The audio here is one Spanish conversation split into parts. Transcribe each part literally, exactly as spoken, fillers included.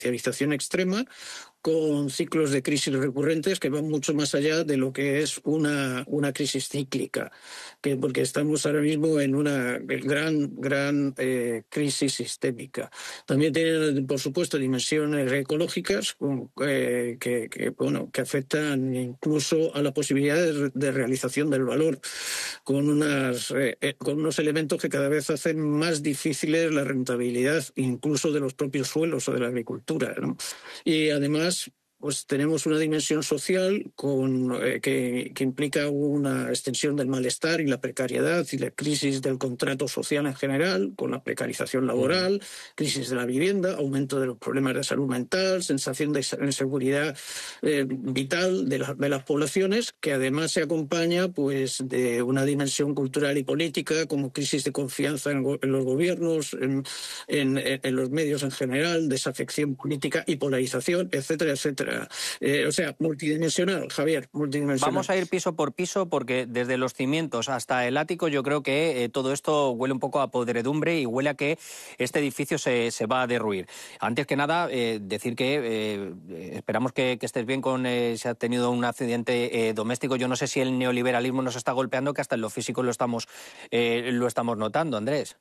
especialización extrema, con ciclos de crisis recurrentes que van mucho más allá de lo que es una, una crisis cíclica, que porque estamos ahora mismo en una gran, gran eh, crisis sistémica. También tienen, por supuesto, dimensiones ecológicas eh, que, que, bueno, que afectan incluso a la posibilidad de, de realización del valor, con, unas, eh, con unos elementos que cada vez hacen más difíciles la rentabilidad incluso de los propios suelos o de la agricultura, ¿no? Y además pues tenemos una dimensión social con, eh, que, que implica una extensión del malestar y la precariedad y la crisis del contrato social en general, con la precarización laboral, crisis de la vivienda, aumento de los problemas de salud mental, sensación de inseguridad eh, vital de, la, de las poblaciones, que además se acompaña pues de una dimensión cultural y política, como crisis de confianza en, en los gobiernos, en, en, en los medios en general, desafección política y polarización, etcétera, etcétera. Eh, o sea, multidimensional, Javier, multidimensional. Vamos a ir piso por piso porque desde los cimientos hasta el ático yo creo que eh, todo esto huele un poco a podredumbre y huele a que este edificio se, se va a derruir. Antes que nada, eh, decir que eh, esperamos que, que estés bien con eh, si ha tenido un accidente eh, doméstico. Yo no sé si el neoliberalismo nos está golpeando, que hasta en lo físico lo estamos, eh, lo estamos notando, Andrés.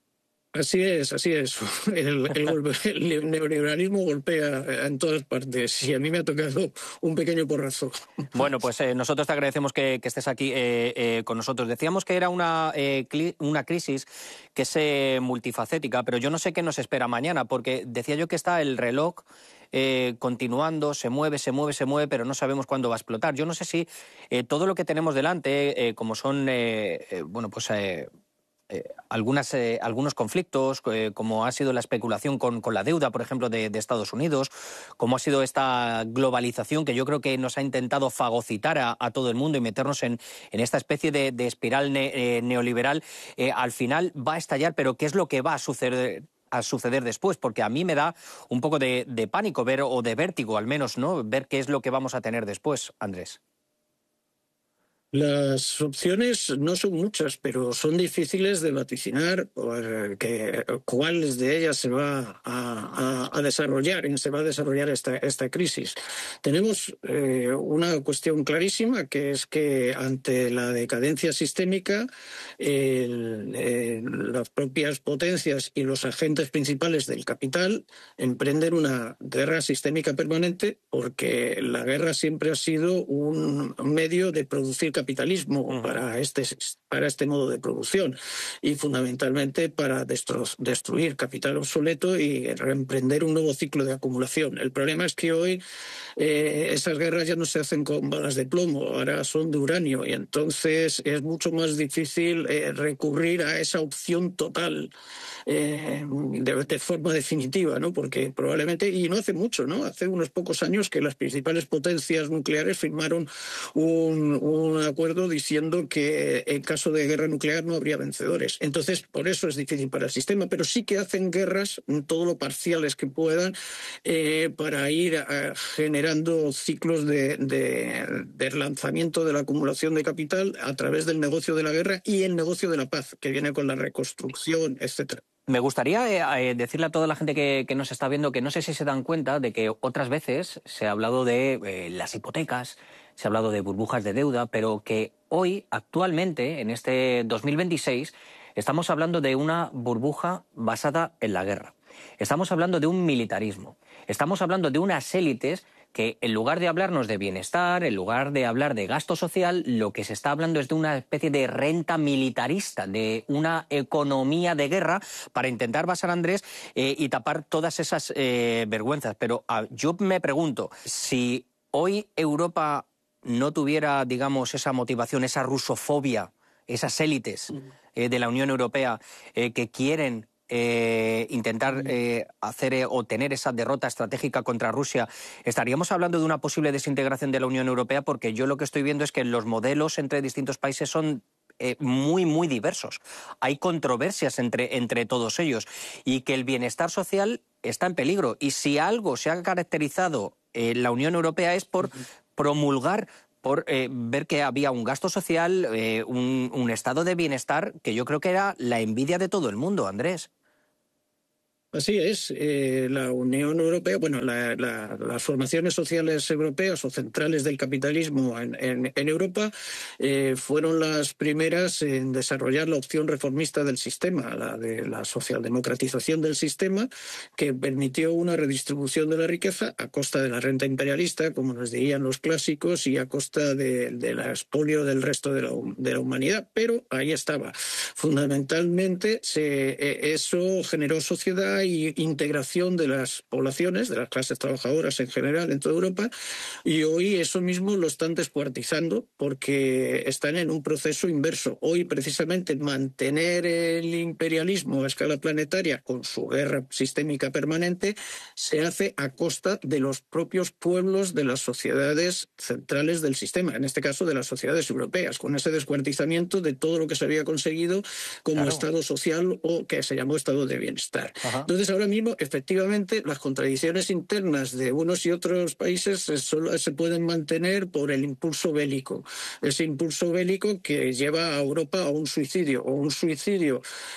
Así es, así es. El, el, el neoliberalismo golpea en todas partes y a mí me ha tocado un pequeño porrazo. Bueno, pues eh, nosotros te agradecemos que, que estés aquí eh, eh, con nosotros. Decíamos que era una, eh, una crisis que es eh, multifacética, pero yo no sé qué nos espera mañana, porque decía yo que está el reloj eh, continuando, se mueve, se mueve, se mueve, pero no sabemos cuándo va a explotar. Yo no sé si eh, todo lo que tenemos delante, eh, como son, eh, eh, bueno, pues... Eh, Eh, algunas, eh, algunos conflictos, eh, como ha sido la especulación con, con la deuda, por ejemplo, de, de Estados Unidos, como ha sido esta globalización que yo creo que nos ha intentado fagocitar a, a todo el mundo y meternos en, en esta especie de, de espiral ne, eh, neoliberal, eh, al final va a estallar, pero ¿qué es lo que va a suceder? a suceder después, porque a mí me da un poco de, de pánico ver, o de vértigo al menos, ¿no? Ver qué es lo que vamos a tener después, Andrés. Las opciones no son muchas, pero son difíciles de vaticinar porque cuáles de ellas se va a, a, a desarrollar, se va a desarrollar esta, esta crisis. Tenemos eh, una cuestión clarísima, que es que ante la decadencia sistémica, el, el, las propias potencias y los agentes principales del capital emprenden una guerra sistémica permanente, porque la guerra siempre ha sido un medio de producir capitalismo capitalismo para este, para este modo de producción y fundamentalmente para destru destruir capital obsoleto y reemprender un nuevo ciclo de acumulación. El problema es que hoy eh, esas guerras ya no se hacen con balas de plomo, ahora son de uranio y entonces es mucho más difícil eh, recurrir a esa opción total eh, de, de forma definitiva, ¿no? Porque probablemente, y no hace mucho, ¿no? Hace unos pocos años que las principales potencias nucleares firmaron un, un acuerdo diciendo que en caso de guerra nuclear no habría vencedores. Entonces, por eso es difícil para el sistema, pero sí que hacen guerras, todo lo parciales que puedan, eh, para ir a, generando ciclos de, de, de lanzamiento de la acumulación de capital a través del negocio de la guerra y el negocio de la paz, que viene con la reconstrucción, etcétera. Me gustaría eh, decirle a toda la gente que, que nos está viendo que no sé si se dan cuenta de que otras veces se ha hablado de eh, las hipotecas, se ha hablado de burbujas de deuda, pero que hoy, actualmente, en este dos mil veintiséis, estamos hablando de una burbuja basada en la guerra. Estamos hablando de un militarismo. Estamos hablando de unas élites que, en lugar de hablarnos de bienestar, en lugar de hablar de gasto social, lo que se está hablando es de una especie de renta militarista, de una economía de guerra para intentar basar, Andrés, eh, y tapar todas esas eh, vergüenzas. Pero ah, yo me pregunto, si hoy Europa no tuviera, digamos, esa motivación, esa rusofobia, esas élites eh, de la Unión Europea eh, que quieren Eh, intentar eh, hacer eh, o tener esa derrota estratégica contra Rusia, ¿estaríamos hablando de una posible desintegración de la Unión Europea? Porque yo lo que estoy viendo es que los modelos entre distintos países son eh, muy, muy diversos. Hay controversias entre, entre todos ellos y que el bienestar social está en peligro. Y si algo se ha caracterizado eh, la Unión Europea es por promulgar, por eh, ver que había un gasto social, eh, un, un estado de bienestar que yo creo que era la envidia de todo el mundo, Andrés. Así es, eh, la Unión Europea, bueno, la, la, las formaciones sociales europeas o centrales del capitalismo en, en, en Europa eh, fueron las primeras en desarrollar la opción reformista del sistema, la de la socialdemocratización del sistema, que permitió una redistribución de la riqueza a costa de la renta imperialista, como nos dirían los clásicos, y a costa de, de la expolio del resto de la, de la humanidad. Pero ahí estaba. Fundamentalmente, se, eh, eso generó sociedad y integración de las poblaciones, de las clases trabajadoras en general en toda Europa, y hoy eso mismo lo están descuartizando porque están en un proceso inverso. Hoy, precisamente, mantener el imperialismo a escala planetaria con su guerra sistémica permanente se hace a costa de los propios pueblos de las sociedades centrales del sistema, en este caso de las sociedades europeas, con ese descuartizamiento de todo lo que se había conseguido como claro. Estado social o que se llamó estado de bienestar. Ajá. Entonces, ahora mismo, efectivamente, las contradicciones internas de unos y otros países solo se pueden mantener por el impulso bélico. Ese impulso bélico que lleva a Europa a un suicidio, o un suicidio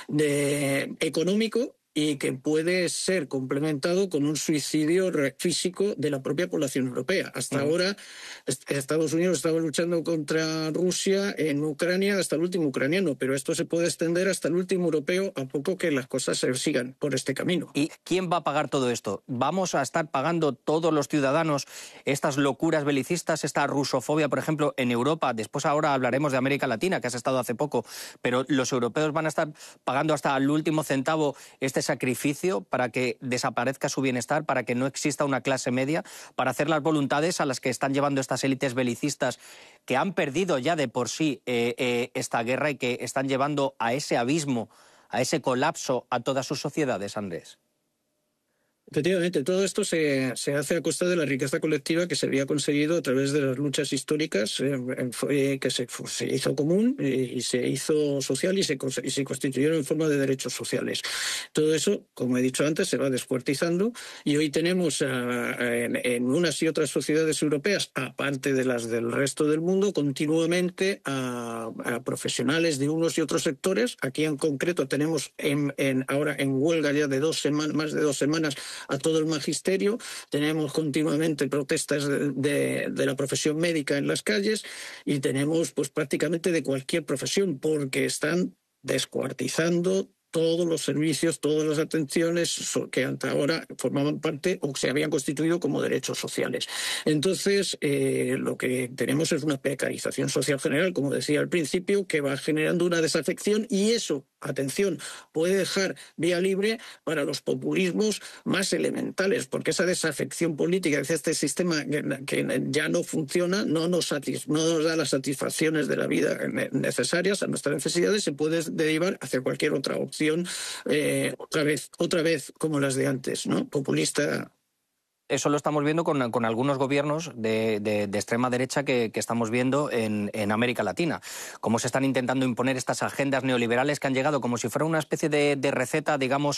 de, económico, y que puede ser complementado con un suicidio físico de la propia población europea. Hasta uh-huh. ahora, Estados Unidos estaba luchando contra Rusia en Ucrania hasta el último ucraniano, pero esto se puede extender hasta el último europeo a poco que las cosas se sigan por este camino. ¿Y quién va a pagar todo esto? ¿Vamos a estar pagando todos los ciudadanos estas locuras belicistas, esta rusofobia, por ejemplo, en Europa? Después ahora hablaremos de América Latina, que has estado hace poco, pero los europeos van a estar pagando hasta el último centavo este sacrificio para que desaparezca su bienestar, para que no exista una clase media, para hacer las voluntades a las que están llevando estas élites belicistas que han perdido ya de por sí eh, eh, esta guerra y que están llevando a ese abismo, a ese colapso a todas sus sociedades, Andrés. Efectivamente, todo esto se, se hace a costa de la riqueza colectiva que se había conseguido a través de las luchas históricas, eh, fue, que se, se hizo común eh, y se hizo social y se, y se constituyeron en forma de derechos sociales. Todo eso, como he dicho antes, se va descuartizando y hoy tenemos a, a, en, en unas y otras sociedades europeas, aparte de las del resto del mundo, continuamente a, a profesionales de unos y otros sectores. Aquí en concreto tenemos en, en, ahora en huelga ya de dos semanas, más de dos semanas, a todo el magisterio. Tenemos continuamente protestas de, de, de la profesión médica en las calles y tenemos pues prácticamente de cualquier profesión, porque están descuartizando todos los servicios, todas las atenciones que hasta ahora formaban parte o se habían constituido como derechos sociales. Entonces, eh, lo que tenemos es una precarización social general, como decía al principio, que va generando una desafección y eso, atención, puede dejar vía libre para los populismos más elementales, porque esa desafección política, este sistema que, que ya no funciona, no nos, satis, no nos da las satisfacciones de la vida necesarias a nuestras necesidades, se puede derivar hacia cualquier otra opción. Eh, otra vez, otra vez como las de antes, ¿no? Populista. Eso lo estamos viendo con, con algunos gobiernos de, de, de extrema derecha que, que estamos viendo en, en América Latina. Cómo se están intentando imponer estas agendas neoliberales que han llegado como si fuera una especie de, de receta, digamos,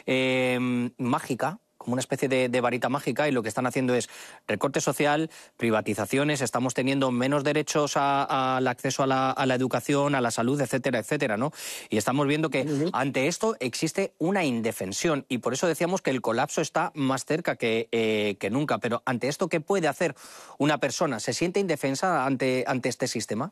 eh, mágica, como una especie de, de varita mágica, y lo que están haciendo es recorte social, privatizaciones, estamos teniendo menos derechos a, a, al acceso a la, a la educación, a la salud, etcétera, etcétera, ¿no? Y estamos viendo que uh-huh. ante esto existe una indefensión y por eso decíamos que el colapso está más cerca que, eh, que nunca. Pero ante esto, ¿qué puede hacer una persona? ¿Se siente indefensa ante, ante este sistema?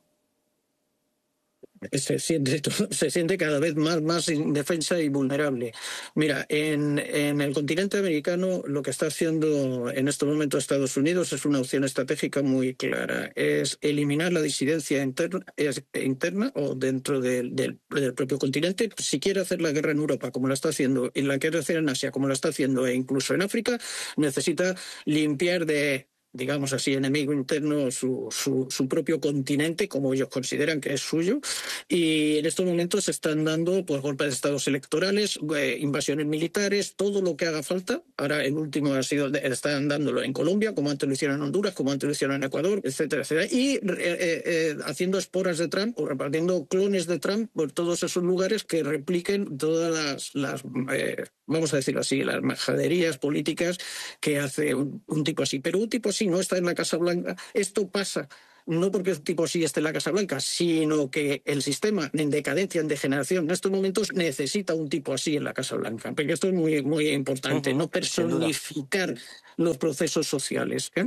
Se siente, se siente cada vez más, más indefensa y vulnerable. Mira, en, en el continente americano lo que está haciendo en estos momentos Estados Unidos es una opción estratégica muy clara. Es eliminar la disidencia interna, es, interna o dentro del, del, del propio continente. Si quiere hacer la guerra en Europa como la está haciendo y la quiere hacer en Asia como la está haciendo e incluso en África, necesita limpiar de... digamos así, enemigo interno, su, su, su propio continente, como ellos consideran que es suyo, y en estos momentos se están dando pues, golpes de estados electorales, eh, invasiones militares, todo lo que haga falta. Ahora el último ha sido, están dándolo en Colombia, como antes lo hicieron en Honduras, como antes lo hicieron en Ecuador, etcétera, etcétera, y eh, eh, haciendo esporas de Trump o repartiendo clones de Trump por todos esos lugares que repliquen todas las, las eh, vamos a decirlo así, las majaderías políticas que hace un, un tipo así. Pero un tipo así no está en la Casa Blanca. Esto pasa no porque el tipo sí esté en la Casa Blanca, sino que el sistema en decadencia, en degeneración, en estos momentos necesita un tipo así en la Casa Blanca, porque esto es muy, muy importante, uh-huh, no personificar los procesos sociales. ¿eh?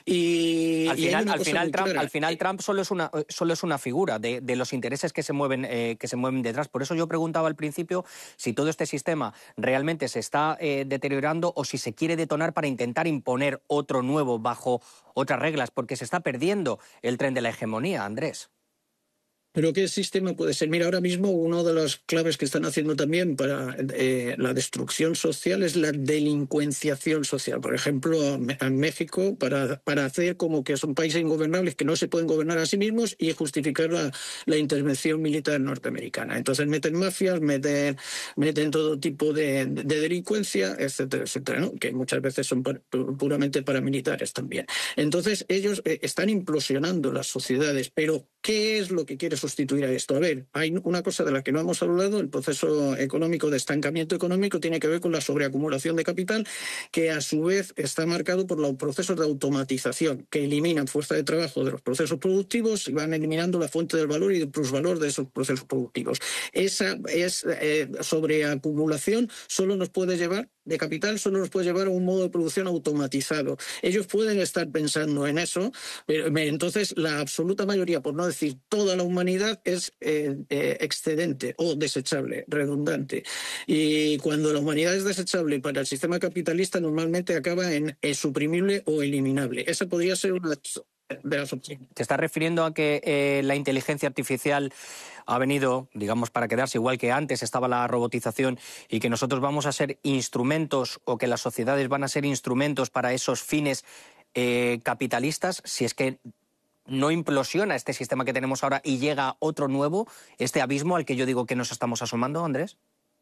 Y, al y final, hay una al cosa final muy Trump, clara. al final Trump solo es una, solo es una figura de, de los intereses que se mueven, eh, que se mueven detrás. Por eso yo preguntaba al principio si todo este sistema realmente se está eh, deteriorando o si se quiere detonar para intentar imponer otro nuevo bajo otras reglas, porque se está perdiendo el tren de la hegemonía, Andrés. ¿Pero qué sistema puede ser? Mira, ahora mismo una de las claves que están haciendo también para eh, la destrucción social es la delincuenciación social. Por ejemplo, en México, para, para hacer como que son países ingobernables que no se pueden gobernar a sí mismos y justificar la, la intervención militar norteamericana. Entonces meten mafias, meten, meten todo tipo de, de delincuencia, etcétera, etcétera, ¿no? Que muchas veces son puramente paramilitares también. Entonces ellos eh, están implosionando las sociedades, pero ¿qué es lo que quiere sustituir a esto? A ver, hay una cosa de la que no hemos hablado, el proceso económico de estancamiento económico tiene que ver con la sobreacumulación de capital, que a su vez está marcado por los procesos de automatización, que eliminan fuerza de trabajo de los procesos productivos y van eliminando la fuente del valor y del plusvalor de esos procesos productivos. Esa es, eh, sobreacumulación solo nos puede llevar de capital solo nos puede llevar a un modo de producción automatizado. Ellos pueden estar pensando en eso, pero entonces la absoluta mayoría, por no decir toda la humanidad, es eh, eh, excedente o desechable, redundante. Y cuando la humanidad es desechable para el sistema capitalista, normalmente acaba en eh, suprimible o eliminable. Esa podría ser una de las opciones. ¿Te estás refiriendo a que eh, la inteligencia artificial ha venido, digamos, para quedarse, igual que antes estaba la robotización, y que nosotros vamos a ser instrumentos o que las sociedades van a ser instrumentos para esos fines eh, capitalistas, si es que no implosiona este sistema que tenemos ahora y llega otro nuevo, este abismo al que yo digo que nos estamos asomando, Andrés?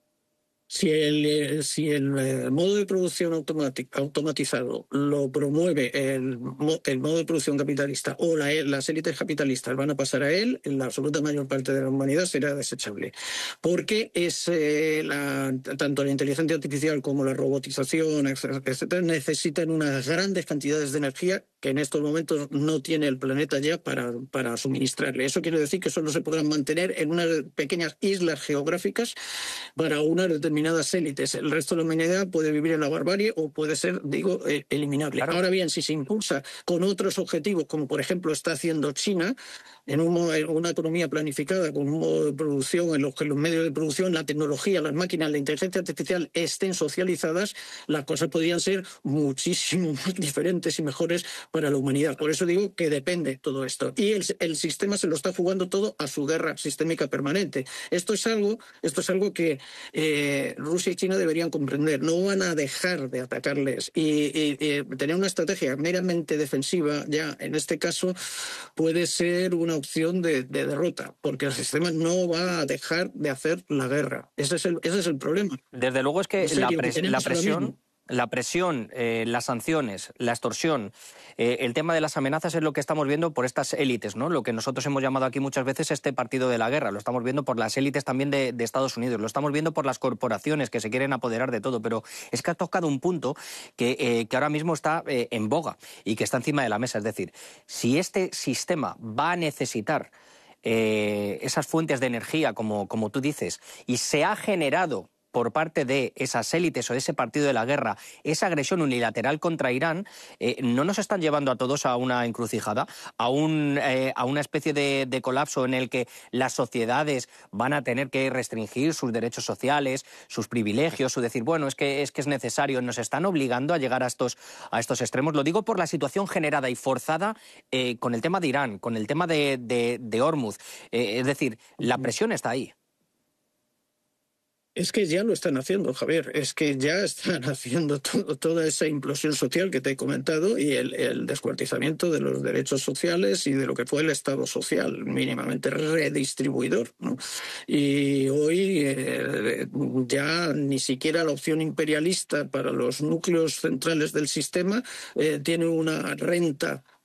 Si el, si el modo de producción automatizado lo promueve el, el modo de producción capitalista o la, las élites capitalistas van a pasar a él, la absoluta mayor parte de la humanidad será desechable. Porque es, eh, la, tanto la inteligencia artificial como la robotización, etcétera, necesitan unas grandes cantidades de energía que en estos momentos no tiene el planeta ya para, para suministrarle. Eso quiere decir que solo se podrán mantener en unas pequeñas islas geográficas para unas determinadas élites. El resto de la humanidad puede vivir en la barbarie o puede ser, digo, eh, eliminable. Claro. Ahora bien, si se impulsa con otros objetivos, como por ejemplo está haciendo China, en, un, en una economía planificada, con un modo de producción en los que los medios de producción, la tecnología, las máquinas, la inteligencia artificial estén socializadas, las cosas podrían ser muchísimo más diferentes y mejores para la humanidad. Por eso digo que depende todo esto. Y el, el sistema se lo está jugando todo a su guerra sistémica permanente. Esto es algo, esto es algo que eh, Rusia y China deberían comprender. No van a dejar de atacarles. Y, y, y tener una estrategia meramente defensiva, ya en este caso, puede ser una opción de, de derrota, porque el sistema no va a dejar de hacer la guerra. Ese es el, ese es el problema. Desde luego es que la, pres la presión... La presión, eh, las sanciones, la extorsión, eh, el tema de las amenazas es lo que estamos viendo por estas élites, ¿no? Lo que nosotros hemos llamado aquí muchas veces este partido de la guerra. Lo estamos viendo por las élites también de, de Estados Unidos, lo estamos viendo por las corporaciones que se quieren apoderar de todo, pero es que ha tocado un punto que, eh, que ahora mismo está eh, en boga y que está encima de la mesa. Es decir, si este sistema va a necesitar eh, esas fuentes de energía, como, como tú dices, y se ha generado por parte de esas élites o de ese partido de la guerra, esa agresión unilateral contra Irán, eh, no nos están llevando a todos a una encrucijada, a, un, eh, a una especie de, de colapso en el que las sociedades van a tener que restringir sus derechos sociales, sus privilegios, o decir, bueno, es que es, que es necesario, nos están obligando a llegar a estos, a estos extremos. Lo digo por la situación generada y forzada eh, con el tema de Irán, con el tema de, de, de Hormuz. Eh, es decir, la presión está ahí. Es que ya lo están haciendo, Javier, es que ya están haciendo todo, toda esa implosión social que te he comentado y el, el descuartizamiento de los derechos sociales y de lo que fue el Estado social mínimamente redistribuidor, ¿no? Y hoy eh, ya ni siquiera la opción imperialista para los núcleos centrales del sistema eh, tiene una renta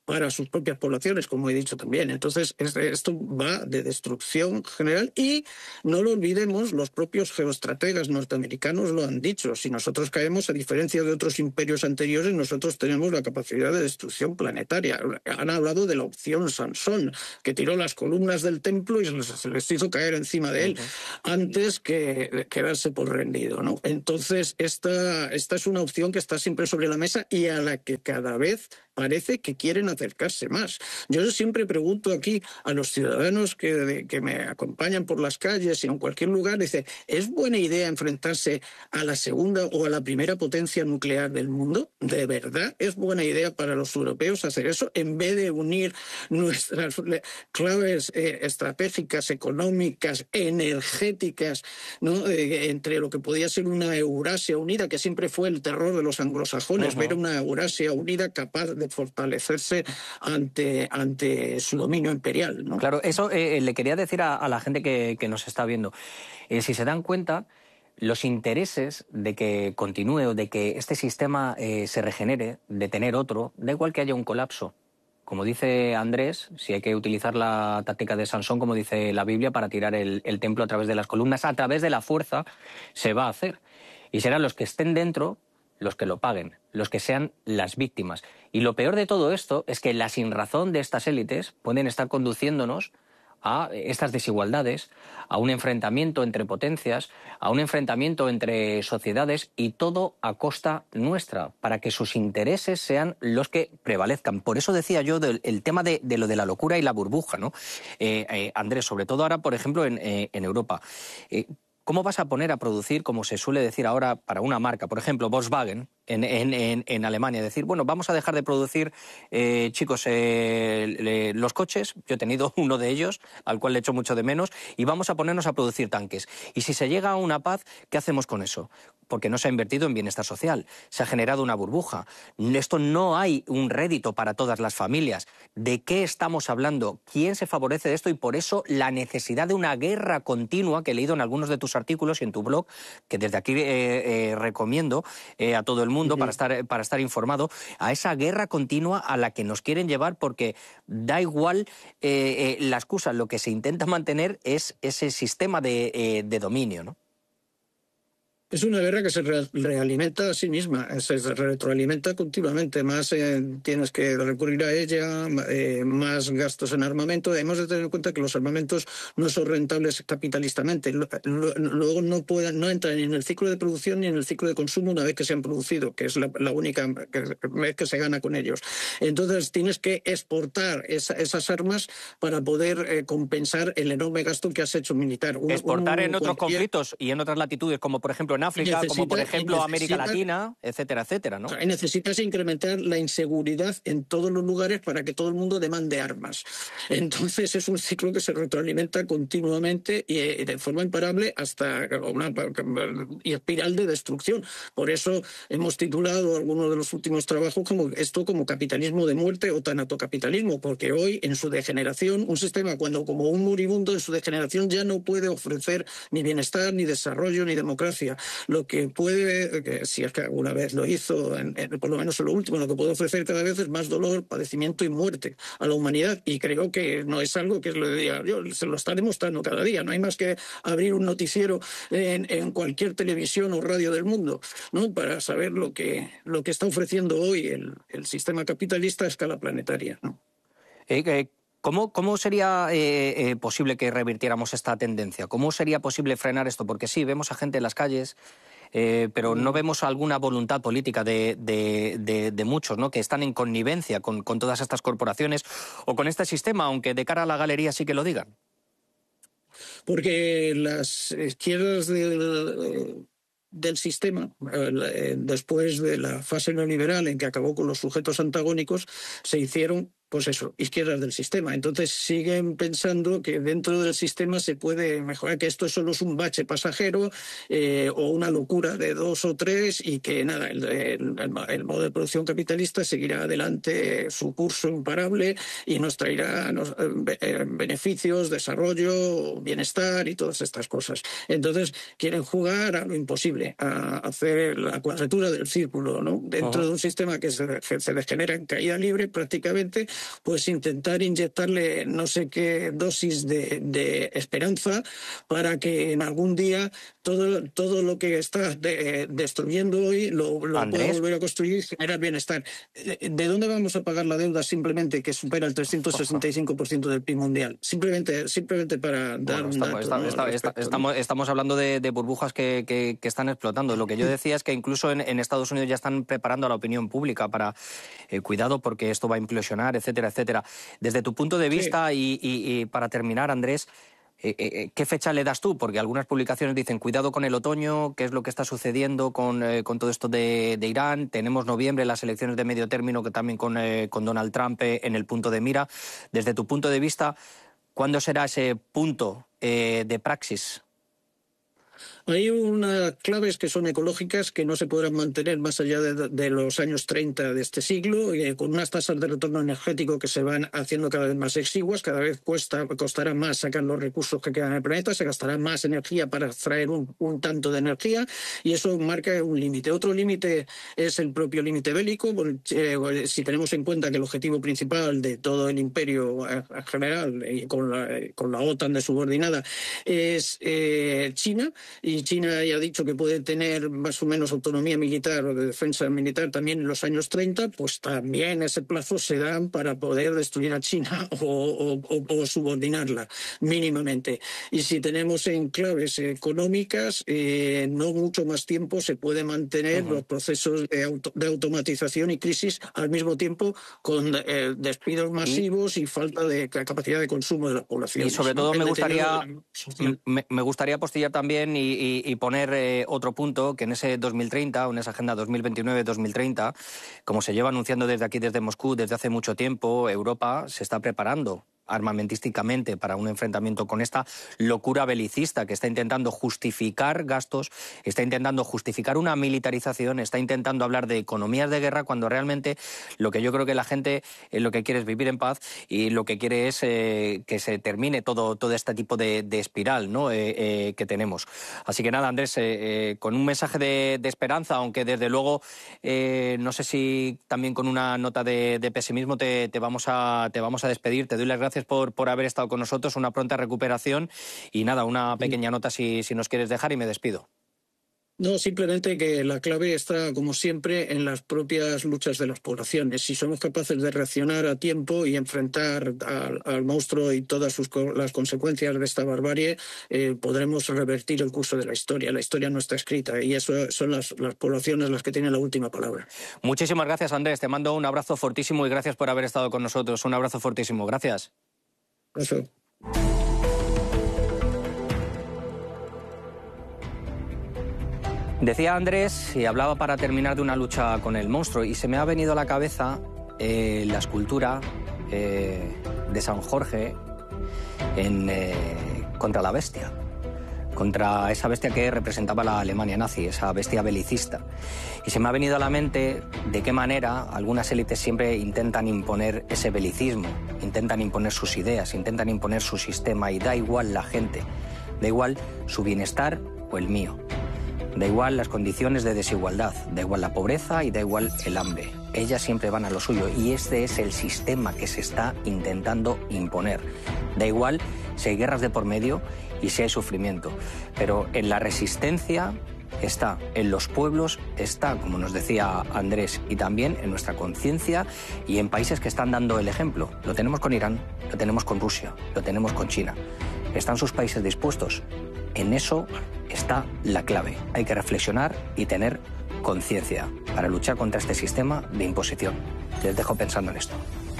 para sus propias poblaciones, como he dicho también. Entonces, esto va de destrucción general y no lo olvidemos, los propios geoestrategas norteamericanos lo han dicho. Si nosotros caemos, a diferencia de otros imperios anteriores, nosotros tenemos la capacidad de destrucción planetaria. Han hablado de la opción Sansón, que tiró las columnas del templo y se les hizo caer encima de él uh-huh. antes que quedarse por rendido, ¿no? Entonces, esta, esta es una opción que está siempre sobre la mesa y a la que cada vez parece que quieren acercarse más. Yo siempre pregunto aquí a los ciudadanos que, que me acompañan por las calles y en cualquier lugar, dice, ¿es buena idea enfrentarse a la segunda o a la primera potencia nuclear del mundo? ¿De verdad es buena idea para los europeos hacer eso en vez de unir nuestras claves eh, estratégicas, económicas, energéticas, ¿no? eh, entre lo que podía ser una Eurasia unida, que siempre fue el terror de los anglosajones, uh-huh. ver una Eurasia unida capaz de fortalecerse ante, ante su dominio imperial, ¿no? Claro, eso eh, le quería decir a, a la gente que, que nos está viendo. Eh, si se dan cuenta, los intereses de que continúe o de que este sistema eh, se regenere, de tener otro, da igual que haya un colapso. Como dice Andrés, si hay que utilizar la táctica de Sansón, como dice la Biblia, para tirar el, el templo a través de las columnas, a través de la fuerza, se va a hacer. Y serán los que estén dentro los que lo paguen, los que sean las víctimas. Y lo peor de todo esto es que la sinrazón de estas élites pueden estar conduciéndonos a estas desigualdades, a un enfrentamiento entre potencias, a un enfrentamiento entre sociedades y todo a costa nuestra, para que sus intereses sean los que prevalezcan. Por eso decía yo del el tema de, de lo de la locura y la burbuja, ¿no? Eh, eh, Andrés, sobre todo ahora, por ejemplo, en, eh, en Europa. Eh, ¿Cómo vas a poner a producir, como se suele decir ahora, para una marca, por ejemplo, Volkswagen, en, en, en, en Alemania? Decir, bueno, vamos a dejar de producir, eh, chicos, eh, le, los coches. Yo he tenido uno de ellos, al cual le echo mucho de menos, y vamos a ponernos a producir tanques. Y si se llega a una paz, ¿qué hacemos con eso? Porque no se ha invertido en bienestar social, se ha generado una burbuja. Esto no hay un rédito para todas las familias. ¿De qué estamos hablando? ¿Quién se favorece de esto? Y por eso la necesidad de una guerra continua, que he leído en algunos de tus artículos y en tu blog, que desde aquí eh, eh, recomiendo eh, a todo el mundo uh-huh. para estar, para estar informado, a esa guerra continua a la que nos quieren llevar, porque da igual eh, eh, la excusa, lo que se intenta mantener es ese sistema de, eh, de dominio, ¿no? Es una guerra que se re realimenta a sí misma, se retroalimenta continuamente. Más eh, tienes que recurrir a ella, eh, más gastos en armamento. Hemos de tener en cuenta que los armamentos no son rentables capitalistamente. Luego no, pueden, no entran ni en el ciclo de producción ni en el ciclo de consumo una vez que se han producido, que es la, la única vez que se gana con ellos. Entonces tienes que exportar esa, esas armas para poder eh, compensar el enorme gasto que has hecho militar. Un, exportar un, en otros cualquier... conflictos y en otras latitudes, como por ejemplo en África, necesita, como por ejemplo América Latina, etcétera, etcétera, ¿no? Necesitas incrementar la inseguridad en todos los lugares para que todo el mundo demande armas. Entonces es un ciclo que se retroalimenta continuamente y de forma imparable hasta una y espiral de destrucción. Por eso hemos titulado algunos de los últimos trabajos como esto como capitalismo de muerte o tanatocapitalismo, porque hoy en su degeneración, un sistema cuando como un moribundo en su degeneración ya no puede ofrecer ni bienestar, ni desarrollo, ni democracia. Lo que puede, que si es que alguna vez lo hizo, en, en, por lo menos en lo último, lo que puede ofrecer cada vez es más dolor, padecimiento y muerte a la humanidad. Y creo que no es algo que lo diga yo, se lo está demostrando cada día. No hay más que abrir un noticiero en, en cualquier televisión o radio del mundo, ¿no? Para saber lo que, lo que está ofreciendo hoy el, el sistema capitalista a escala planetaria, ¿no? Eh, eh... ¿Cómo, cómo sería eh, eh, posible que revirtiéramos esta tendencia? ¿Cómo sería posible frenar esto? Porque sí, vemos a gente en las calles, eh, pero no vemos alguna voluntad política de, de, de, de muchos, ¿no? Que están en connivencia con, con todas estas corporaciones o con este sistema, aunque de cara a la galería sí que lo digan. Porque las izquierdas del... del sistema, eh, después de la fase neoliberal en que acabó con los sujetos antagónicos, se hicieron, pues eso, izquierdas del sistema. Entonces siguen pensando que dentro del sistema se puede mejorar, que esto solo es un bache pasajero eh, o una locura de dos o tres y que nada, el, el, el modo de producción capitalista seguirá adelante su curso imparable y nos traerá nos, eh, beneficios, desarrollo, bienestar y todas estas cosas. Entonces quieren jugar a lo imposible, a hacer la cuadratura del círculo, ¿no? Dentro uh-huh. de un sistema que se, que se degenera en caída libre prácticamente pues intentar inyectarle no sé qué dosis de, de esperanza para que en algún día todo, todo lo que está de, destruyendo hoy lo, lo pueda volver a construir y generar bienestar. ¿De dónde vamos a pagar la deuda simplemente que supera el trescientos sesenta y cinco por ciento del P I B mundial? Simplemente, simplemente para dar bueno, un estamos, dato. está, ¿no? está, respecto, está, estamos, estamos hablando de, de burbujas que, que, que están explotando. Lo que yo decía es que incluso en, en Estados Unidos ya están preparando a la opinión pública para eh, cuidado porque esto va a implosionar, etcétera, etcétera. Desde tu punto de vista, sí. y, y, y para terminar, Andrés, Eh, eh, ¿qué fecha le das tú? Porque algunas publicaciones dicen cuidado con el otoño, qué es lo que está sucediendo con, eh, con todo esto de, de Irán. Tenemos noviembre, las elecciones de medio término, que también con, eh, con Donald Trump eh, en el punto de mira. Desde tu punto de vista, ¿cuándo será ese punto eh, de praxis? Hay unas claves que son ecológicas que no se podrán mantener más allá de, de los años treinta de este siglo, eh, con unas tasas de retorno energético que se van haciendo cada vez más exiguas, cada vez cuesta, costará más sacar los recursos que quedan en el planeta, se gastará más energía para extraer un, un tanto de energía y eso marca un límite. Otro límite es el propio límite bélico, eh, si tenemos en cuenta que el objetivo principal de todo el imperio en general, y con la, con la OTAN de subordinada, es eh, China, y China ya ha dicho que puede tener más o menos autonomía militar o de defensa militar también en los años treinta, pues también ese plazo se da para poder destruir a China o, o, o subordinarla mínimamente. Y si tenemos enclaves económicas, eh, no mucho más tiempo se puede mantener uh-huh. los procesos de, auto, de automatización y crisis al mismo tiempo con eh, despidos masivos y, y falta de capacidad de consumo de la población. Y sobre todo ¿no? me gustaría me, me gustaría apostillar también y, y, y poner eh, otro punto, que en ese dos mil treinta, en esa agenda dos mil veintinueve dos mil treinta, como se lleva anunciando desde aquí, desde Moscú, desde hace mucho tiempo, Europa se está preparando armamentísticamente para un enfrentamiento con esta locura belicista que está intentando justificar gastos, está intentando justificar una militarización, está intentando hablar de economías de guerra cuando realmente lo que yo creo que la gente eh, lo que quiere es vivir en paz y lo que quiere es eh, que se termine todo, todo este tipo de, de espiral, ¿no? eh, eh, que tenemos. Así que nada, Andrés, eh, eh, con un mensaje de, de esperanza, aunque desde luego eh, no sé si también con una nota de, de pesimismo te, te, vamos a, te vamos a despedir. Te doy las gracias Por, por haber estado con nosotros, una pronta recuperación y nada, una pequeña nota si, si nos quieres dejar y me despido. No, simplemente que la clave está, como siempre, en las propias luchas de las poblaciones. Si somos capaces de reaccionar a tiempo y enfrentar al, al monstruo y todas sus, las consecuencias de esta barbarie, eh, podremos revertir el curso de la historia. La historia no está escrita y eso son las, las poblaciones las que tienen la última palabra. Muchísimas gracias, Andrés. Te mando un abrazo fortísimo y gracias por haber estado con nosotros. Un abrazo fortísimo. Gracias. Eso. Decía Andrés, y hablaba para terminar de una lucha con el monstruo, y se me ha venido a la cabeza eh, la escultura eh, de San Jorge en, eh, contra la bestia, contra esa bestia que representaba la Alemania nazi, esa bestia belicista. Y se me ha venido a la mente de qué manera algunas élites siempre intentan imponer ese belicismo, intentan imponer sus ideas, intentan imponer su sistema, y da igual la gente, da igual su bienestar o el mío. Da igual las condiciones de desigualdad, da igual la pobreza y da igual el hambre. Ellas siempre van a lo suyo y este es el sistema que se está intentando imponer. Da igual si hay guerras de por medio y si hay sufrimiento, pero en la resistencia está, en los pueblos está, como nos decía Andrés, y también en nuestra conciencia y en países que están dando el ejemplo. Lo tenemos con Irán, lo tenemos con Rusia, lo tenemos con China. ¿Están sus países dispuestos? En eso está la clave. Hay que reflexionar y tener conciencia para luchar contra este sistema de imposición. Les dejo pensando en esto.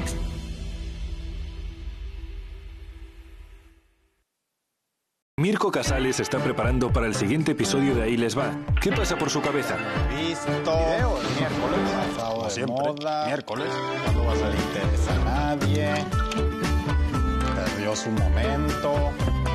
Mirko Casale se está preparando para el siguiente episodio de Ahí les va. ¿Qué pasa por su cabeza? Visto. Video, el miércoles. Pasado de siempre. Moda. Miércoles. Cuando va a salir? No interesa a nadie. Perdió su momento.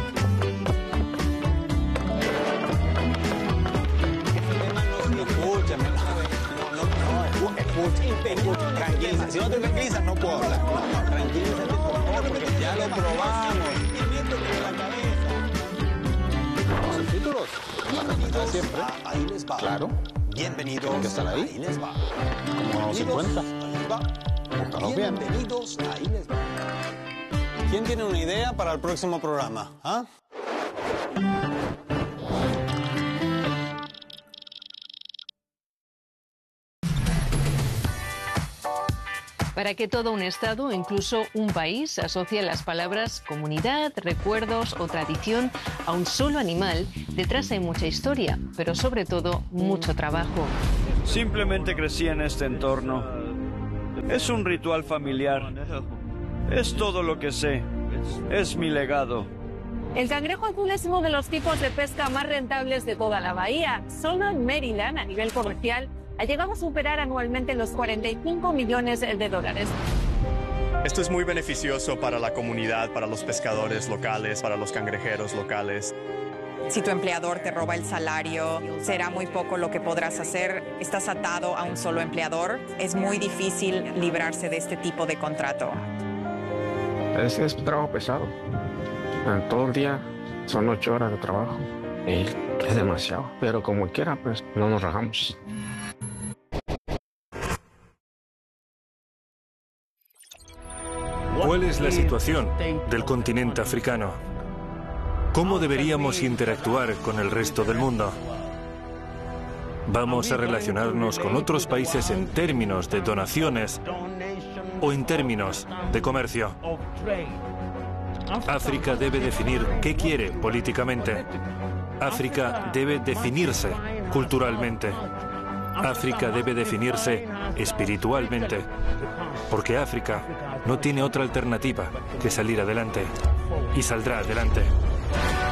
Escúchame. No, no, no. Escucha, escucha. Tranquiliza. Si no te tranquilizas, no puedo hablar. Tranquilízate, por favor, porque ya lo probamos. Los títulos. Bienvenidos siempre. A Ahí les va. Claro. Bienvenidos. ¿Qué están ahí? Ahí les va. Como cincuenta. Ahí les va. Búscalo bien. Bienvenidos a Ahí Les Va. ¿Quién tiene una idea para el próximo programa? ¿Ah? Para que todo un Estado, incluso un país, asocie las palabras comunidad, recuerdos o tradición a un solo animal, detrás hay mucha historia, pero sobre todo mucho trabajo. Simplemente crecí en este entorno. Es un ritual familiar. Es todo lo que sé. Es mi legado. El cangrejo azul es uno de los tipos de pesca más rentables de toda la bahía. Solo en Maryland, a nivel comercial, ha llegado a superar anualmente los cuarenta y cinco millones de dólares. Esto es muy beneficioso para la comunidad, para los pescadores locales, para los cangrejeros locales. Si tu empleador te roba el salario, será muy poco lo que podrás hacer. Estás atado a un solo empleador. Es muy difícil librarse de este tipo de contrato. Es, es un trabajo pesado. Todo el día son ocho horas de trabajo. Y es demasiado. Pero como quiera, pues no nos rajamos. ¿Cuál es la situación del continente africano? ¿Cómo deberíamos interactuar con el resto del mundo? ¿Vamos a relacionarnos con otros países en términos de donaciones o en términos de comercio? África debe definir qué quiere políticamente. África debe definirse culturalmente. África debe definirse espiritualmente. Porque África no tiene otra alternativa que salir adelante. Y saldrá adelante.